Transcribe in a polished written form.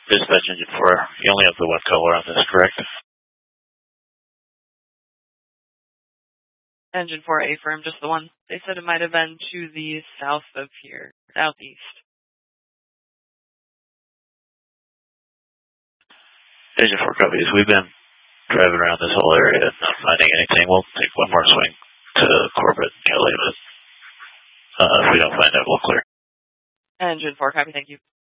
Dispatch engine 4, you only have the one color on this, correct? Engine 4 A-firm, just the one. They said it might have been to the south of here, southeast. Engine 4 copies. We've been driving around this whole area, not finding anything. We'll take one more swing to Corbett and Kelly, but if we don't find it, we'll clear. Engine 4 copy, thank you.